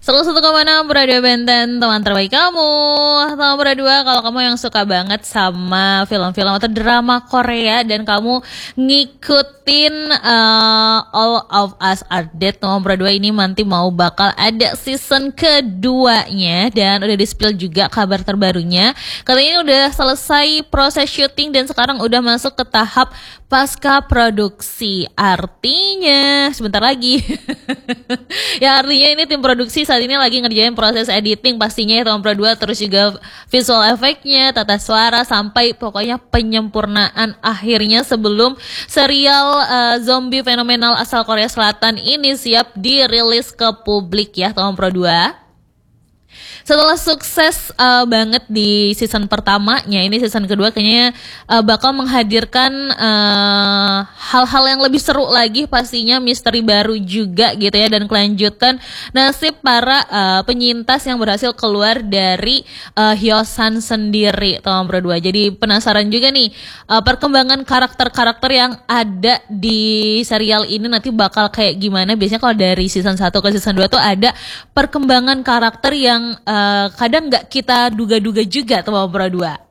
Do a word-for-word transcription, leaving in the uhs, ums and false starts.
seratus satu koma enam Radio Benten, teman terbaik kamu. Teman berdua, kalau kamu yang suka banget sama film-film atau drama Korea dan kamu ngikutin uh, All of Us Are Dead, teman berdua ini nanti mau bakal ada season keduanya dan udah di-spill juga kabar terbarunya. Katanya ini udah selesai proses syuting dan sekarang udah masuk ke tahap pasca produksi. Artinya sebentar lagi. Ya artinya ini tim produksi saat ini lagi ngerjain proses editing pastinya ya teman berdua, terus juga visual efeknya, tata suara, sampai pokoknya penyempurnaan akhirnya sebelum serial uh, zombie fenomenal asal Korea Selatan ini siap dirilis ke publik ya teman berdua. Setelah sukses uh, banget di season pertamanya, ini season kedua kayaknya uh, bakal menghadirkan uh, hal-hal yang lebih seru lagi, pastinya misteri baru juga gitu ya, dan kelanjutan nasib para uh, penyintas yang berhasil keluar dari uh, Hyosan sendiri teman berdua. Jadi penasaran juga nih uh, perkembangan karakter-karakter yang ada di serial ini nanti bakal kayak gimana. Biasanya kalau dari season satu ke season dua tuh ada perkembangan karakter yang uh, kadang nggak kita duga-duga juga teman berdua.